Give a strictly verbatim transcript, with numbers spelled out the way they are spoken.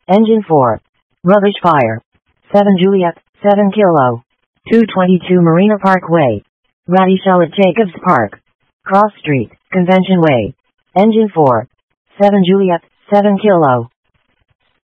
Engine four. Rubbish fire. seven Juliet, seven Kilo. two twenty-two Marina Parkway. Ratty Charlotte Jacobs Park. Cross Street, Convention Way. Engine four. seven Juliet, seven Kilo.